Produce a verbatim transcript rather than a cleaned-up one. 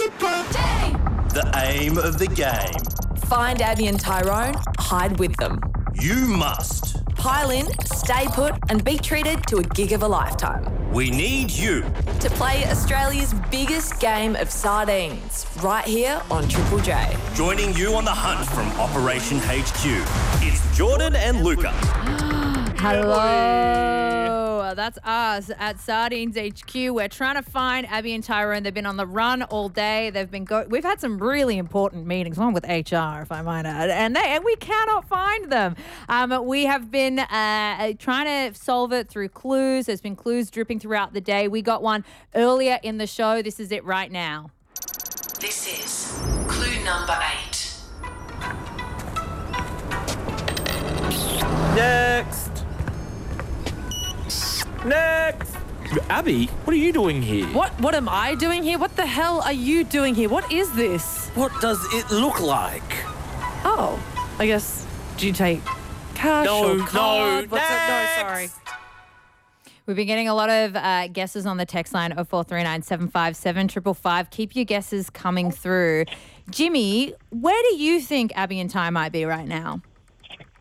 The aim of the game. Find Abby and Tyrone, hide with them. You must. Pile in, stay put, and be treated to a gig of a lifetime. We need you. To play Australia's biggest game of sardines, right here on Triple J. Joining you on the hunt from Operation H Q, it's Jordan and Luca. Hello, that's us at Sardines H Q. We're trying to find Abby and Tyrone. They've been on the run all day. They've been go- We've had some really important meetings, one with H R, if I might add, and they and we cannot find them. Um, we have been uh, trying to solve it through clues. There's been clues dripping throughout the day. We got one earlier in the show. This is it right now. This is clue number eight. Next. Next. Abby, what are you doing here? What What am I doing here? What the hell are you doing here? What is this? What does it look like? Oh, I guess, do you take cash No, or no, card? What's it? No, next. sorry. We've been getting a lot of uh, guesses on the text line oh four three nine, seven five seven, five five five. Keep your guesses coming through. Jimmy, where do you think Abby and Ty might be right now?